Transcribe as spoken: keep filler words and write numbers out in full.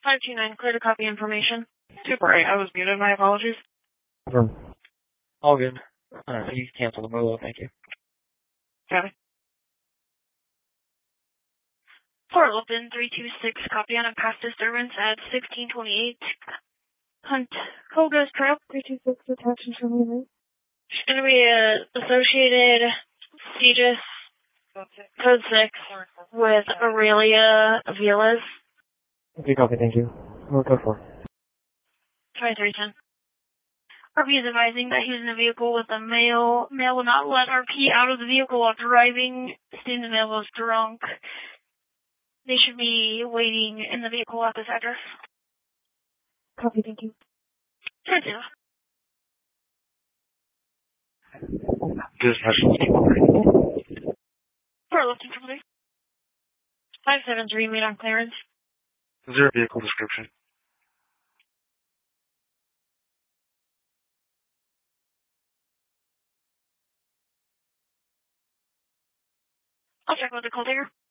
five two nine, clear to copy information. Super eight, I was muted, my apologies. Confirm. All good. Uh, you can cancel the move, thank you. Copy. Port open, three two six, copy on a past disturbance at sixteen twenty-eight. Hunt Koga's Trail. three two six, attachment from you. It's going to be uh, associated Aegis Code six with Aurelia Avilas. Okay, copy, thank you. We'll go for it. twenty-three ten. R P is advising that he was in a vehicle with a male. Male will not let R P out of the vehicle while driving. Stating the male was drunk. They should be waiting in the vehicle at this address. Copy, thank you. ten zero. Dispatch, keep operating. Port lifting company. five seven three, made on clearance. Is there a vehicle description? I'll check with the call taker.